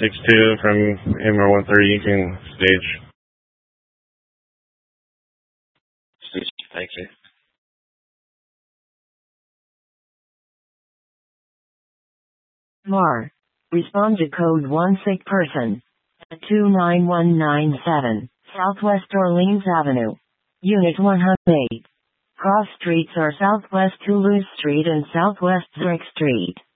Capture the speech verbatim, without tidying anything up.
six two from M R one thirty, you can stage. Thank you. M A R. Respond to code one sick person. two nine one nine seven, Southwest Orleans Avenue. Unit one hundred eight. Cross streets are Southwest Toulouse Street and Southwest Zurich Street.